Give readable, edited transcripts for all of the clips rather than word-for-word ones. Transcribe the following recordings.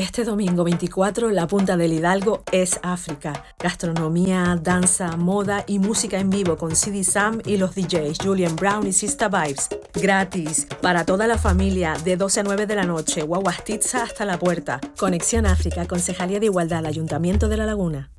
Este domingo 24, la Punta del Hidalgo es África. Gastronomía, danza, moda y música en vivo con CD Sam y los DJs Julian Brown y Sista Vibes. Gratis, para toda la familia, de 12 a 9 de la noche, Guaguastitza hasta la puerta. Conexión África, Concejalía de Igualdad, Ayuntamiento de La Laguna.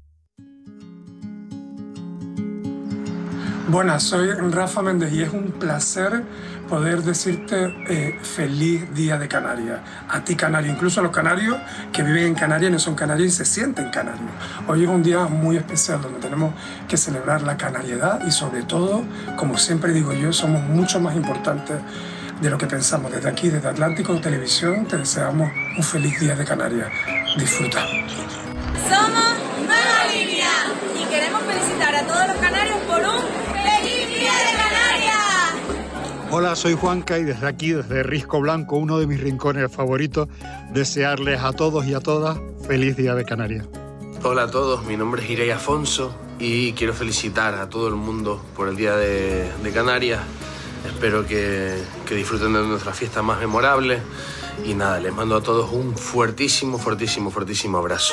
Buenas, soy Rafa Méndez y es un placer poder decirte feliz día de Canarias. A ti, canario, incluso a los canarios que viven en Canarias y no son canarios y se sienten canarios. Hoy es un día muy especial donde tenemos que celebrar la canariedad y sobre todo, como siempre digo yo, somos mucho más importantes de lo que pensamos. Desde aquí, desde Atlántico Televisión, te deseamos un feliz día de Canarias. Disfruta. Somos Nueva Línea y queremos felicitar a todos los canarios por un ¡Feliz Día de Canarias! Hola, soy Juanca y desde aquí, desde Risco Blanco, uno de mis rincones favoritos, desearles a todos y a todas feliz Día de Canarias. Hola a todos, mi nombre es Irey Afonso y quiero felicitar a todo el mundo por el Día de Canarias. Espero que disfruten de nuestra fiesta más memorable y nada, les mando a todos un fuertísimo, fuertísimo, fuertísimo abrazo.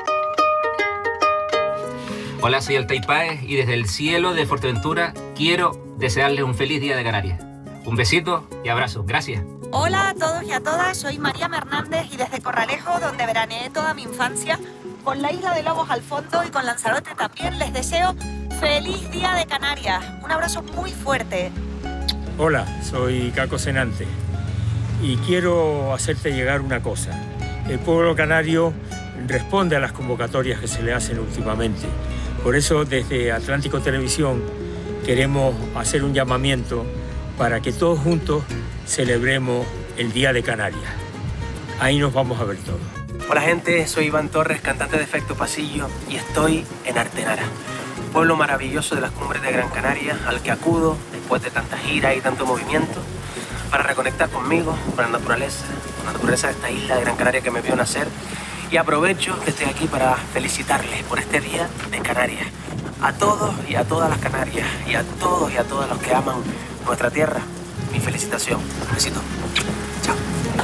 Hola, soy Altay Páez y desde el cielo de Fuerteventura quiero desearles un feliz Día de Canarias. Un besito y abrazo. Gracias. Hola a todos y a todas, soy María Hernández y desde Corralejo, donde veraneé toda mi infancia, con la Isla de Lobos al fondo y con Lanzarote también, les deseo feliz Día de Canarias. Un abrazo muy fuerte. Hola, soy Caco Senante y quiero hacerte llegar una cosa. El pueblo canario responde a las convocatorias que se le hacen últimamente. Por eso, desde Atlántico Televisión, queremos hacer un llamamiento para que todos juntos celebremos el Día de Canarias. Ahí nos vamos a ver todos. Hola gente, soy Iván Torres, cantante de Efecto Pasillo y estoy en Artenara, un pueblo maravilloso de las cumbres de Gran Canaria al que acudo después de tanta gira y tanto movimiento para reconectar conmigo, con la naturaleza de esta isla de Gran Canaria que me vio nacer. Y aprovecho que estoy aquí para felicitarles por este Día de Canarias. A todos y a todas las Canarias y a todos y a todas los que aman nuestra tierra, mi felicitación. Un besito. Chao.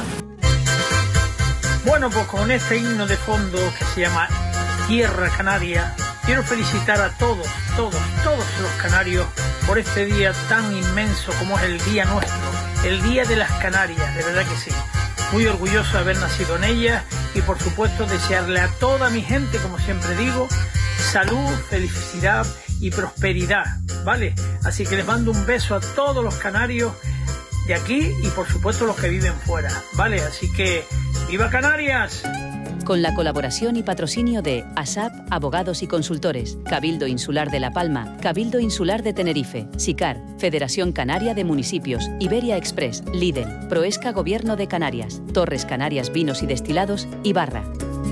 Bueno, pues con este himno de fondo que se llama Tierra Canaria, quiero felicitar a todos los canarios por este día tan inmenso como es el día nuestro, el Día de las Canarias, de verdad que sí. Muy orgulloso de haber nacido en ella y por supuesto desearle a toda mi gente, como siempre digo, salud, felicidad y prosperidad, ¿vale? Así que les mando un beso a todos los canarios de aquí y por supuesto los que viven fuera, ¿vale? Así que ¡viva Canarias! Con la colaboración y patrocinio de ASAP, Abogados y Consultores, Cabildo Insular de La Palma, Cabildo Insular de Tenerife, SICAR, Federación Canaria de Municipios, Iberia Express, Lidl, Proesca Gobierno de Canarias, Torres Canarias Vinos y Destilados y Barra.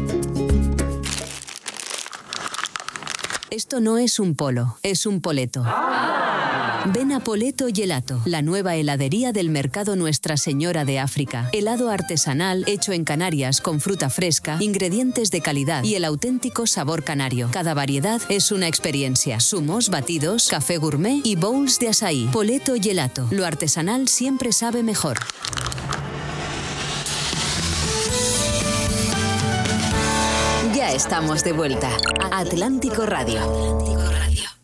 Esto no es un polo, es un poleto. Ven a Poleto Gelato, la nueva heladería del mercado Nuestra Señora de África. Helado artesanal hecho en Canarias con fruta fresca, ingredientes de calidad y el auténtico sabor canario. Cada variedad es una experiencia. Zumos, batidos, café gourmet y bowls de açaí. Poleto Gelato. Lo artesanal siempre sabe mejor. Ya estamos de vuelta. Atlántico Radio.